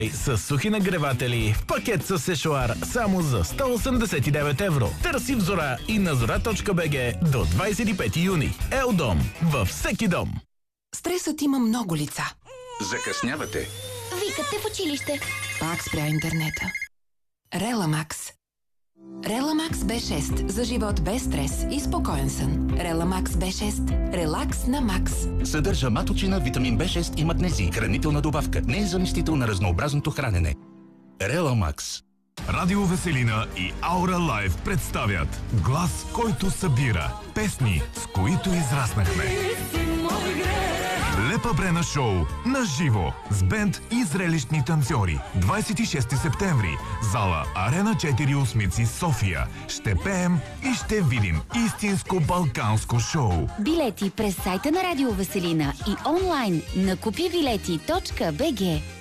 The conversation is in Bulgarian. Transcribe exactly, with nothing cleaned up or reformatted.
С сухи нагреватели в пакет с сешоар само за сто осемдесет и девет евро. Търси в Зора и на зора точка би джи до двадесет и пети юни. Елдом във всеки дом. Стресът има много лица. Закъснявате. Викате в училище. Пак спря интернета. Реламакс. Реламакс Б шест за живот без стрес и спокоен сън. Реламакс Б шест. Релакс на макс. Съдържа маточина, витамин Б шест и магнезий. Хранителна добавка. Не е заместител на разнообразното хранене. Реламакс. Радио Веселина и Аура Лайв представят глас, който събира. Песни, с които израснахме. Лепа Брена шоу на живо с бенд и зрелищни танцори. двадесет и шести септември. Зала Арена четири Осмици, София. Ще пеем и ще видим истинско балканско шоу. Билети през сайта на Радио Веселина и онлайн на купи билети точка би джи.